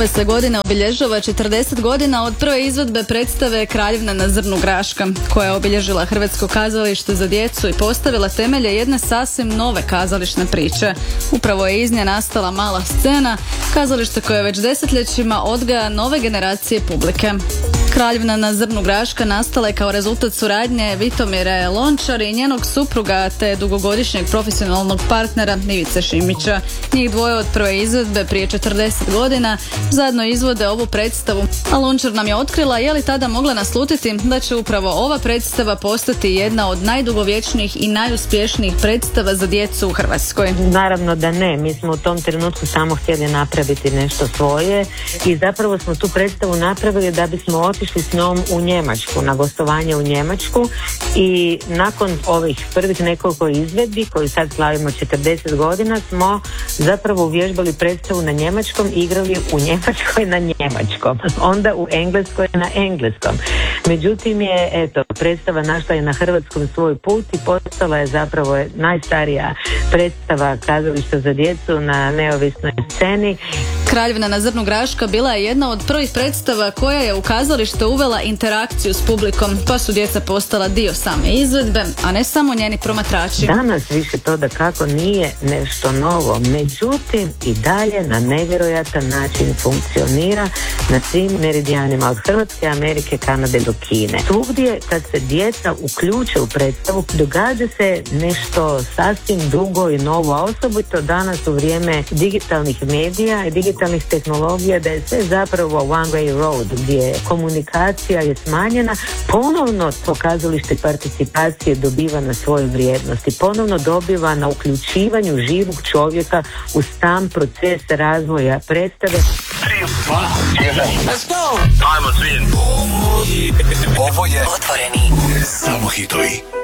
Ove se godine obilježava 40 godina od prve izvedbe predstave Kraljevna na zrnu graška, koja je obilježila Hrvatsko kazalište za djecu i postavila temelje jedne sasvim nove kazališne priče. Upravo je iz nje nastala Mala scena, kazalište koje već desetljećima odgaja nove generacije publike. Kraljevna na zrnu graška nastala je kao rezultat suradnje Vitomire Lončar i njenog supruga te dugogodišnjeg profesionalnog partnera Ivice Šimića. Njih dvoje od prve izvedbe prije 40 godina zajedno izvode ovu predstavu, a Lončar nam je otkrila je li tada mogla naslutiti da će upravo ova predstava postati jedna od najdugovječnijih i najuspješnijih predstava za djecu u Hrvatskoj. Naravno da ne, mi smo u tom trenutku samo htjeli napraviti nešto svoje i zapravo smo tu predstavu napravili da bismo otišli s njom u Njemačku, na gostovanje u Njemačku, i nakon ovih prvih nekoliko izvedbi koji sad slavimo 40 godina smo zapravo uvježbali predstavu na njemačkom, igrali u Njemačkoj na njemačkom, onda u Engleskoj na engleskom. Međutim je, predstava našla je na hrvatskom svoj put i postala je zapravo najstarija predstava kazališta za djecu na neovisnoj sceni. Kraljevna na zrnu graška bila je jedna od prvih predstava koja je u kazalište uvela interakciju s publikom, pa su djeca postala dio same izvedbe, a ne samo njeni promatrači. Danas više to da kako nije nešto novo, međutim i dalje na nevjerojatan način funkcionira na svim meridijanima od Hrvatske, Amerike, Kanade do Kine. Svugdje kad se djeca uključe u predstavu događa se nešto sasvim drugo i novo, a osobito danas u vrijeme digitalnih medija i digitalnih tehnologija, da je sve zapravo one way road, gdje komunikacija je smanjena, ponovno to kazalište participacije dobiva na svojoj vrijednosti, ponovno dobiva na uključivanju živog čovjeka u sam proces razvoja predstave. 3, 2, 1, let's go! Ajmo svi! Ovo je Otvoreni. Samo hitovi.